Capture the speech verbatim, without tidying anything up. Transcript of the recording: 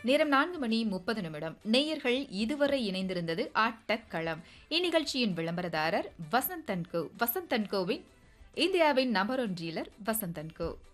நேரம் நான்கு மணி முப்பது நிமிடம். நேயர்கள் இதுவரை இணைந்திருந்தது ஆட்டக்களம். இந்நிகழ்ச்சியின் விளம்பரதாரர் Vasanth and go. Vasanth and CoWIN இந்தியாவின் number one dealer Vasanth and go.